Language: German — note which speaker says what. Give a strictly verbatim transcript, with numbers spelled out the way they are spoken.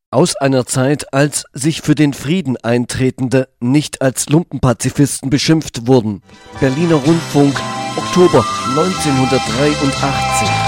Speaker 1: Aus einer Zeit, als sich für den Frieden Eintretende nicht als Lumpenpazifisten beschimpft wurden. Berliner Rundfunk, Oktober neunzehnhundertdreiundachtzig.